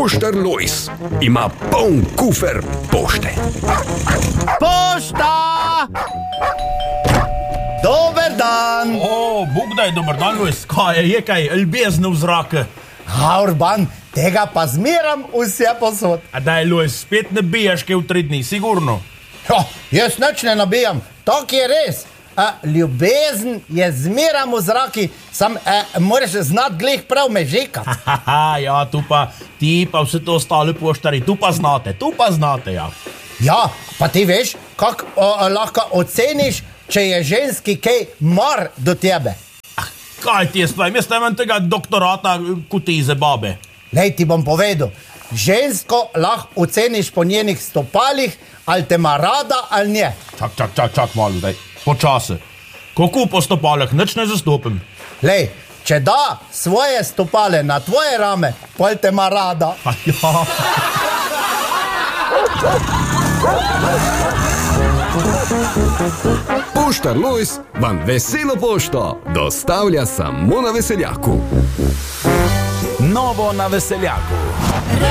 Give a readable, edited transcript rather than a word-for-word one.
Poštar Lojz ima poln kufer pošte. Pošta! Dober dan! Bog daj, dober dan, Lojz. Kaj je kaj, ljubezen v zraku? Urban, tega pa zmeram vse posod. A daj, Lojz, spet ne biješ kaj v 3 dni, sigurno. Jaz nič ne nabijam, to je res. Ljubezen je zmeram v zraki, sam moraš znati glih prav mežika. Ja, ti pa vse to ostale poštari, tu pa znate, ja. Ja, pa ti veš, kako lahko oceniš, če je ženski kaj mar do tebe. Kaj ti je spravim, jaz nemam tega doktorata kutize babe. Lej, ti bom povedal, žensko lahko oceniš po njenih stopalih, ali te ima rada ali ne. Čak malo, daj, počasi. Kako po stopalih, nič ne zastopim. Lej, če da svoje stopale na tvoje rame, pol te ima rada. Ja. Poštar Lojz vam veselo pošto dostavlja samo na Veseljaku. Novo na Veseljaku.